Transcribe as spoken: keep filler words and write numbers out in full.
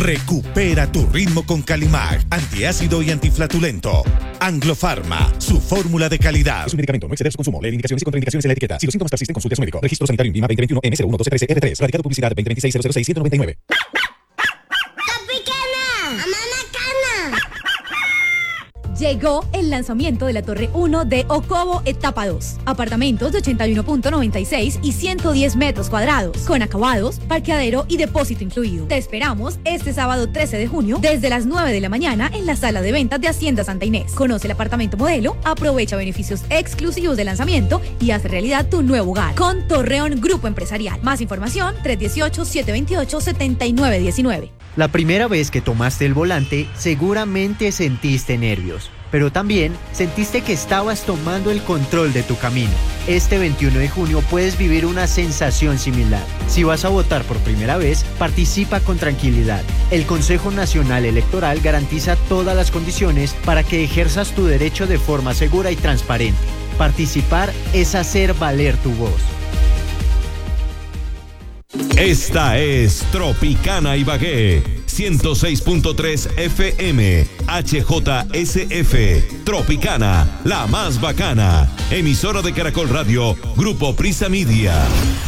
Recupera tu ritmo con Calimag, antiácido y antiflatulento. Anglofarma, su fórmula de calidad. Es un medicamento, no exceder su consumo. Lee indicaciones y contraindicaciones en la etiqueta. Si los síntomas persisten, consulte a su médico. Registro sanitario INVIMA veinte veintiuno M cero uno doce trece R tres. Radicado publicidad veinte veintiséis cero cero seis ciento noventa y nueve. Llegó el lanzamiento de la Torre uno de Ocobo Etapa dos. Apartamentos de ochenta y uno punto noventa y seis y ciento diez metros cuadrados, con acabados, parqueadero y depósito incluido. Te esperamos este sábado trece de junio desde las nueve de la mañana en la sala de ventas de Hacienda Santa Inés. Conoce el apartamento modelo, aprovecha beneficios exclusivos de lanzamiento y haz realidad tu nuevo hogar con Torreón Grupo Empresarial. Más información tres uno ocho, siete dos ocho, siete nueve uno nueve. La primera vez que tomaste el volante, seguramente sentiste nervios, pero también sentiste que estabas tomando el control de tu camino. Este veintiuno de junio puedes vivir una sensación similar. Si vas a votar por primera vez, participa con tranquilidad. El Consejo Nacional Electoral garantiza todas las condiciones para que ejerzas tu derecho de forma segura y transparente. Participar es hacer valer tu voz. Esta es Tropicana Ibagué, ciento seis punto tres F M, H J S F, Tropicana, la más bacana, emisora de Caracol Radio, Grupo Prisa Media.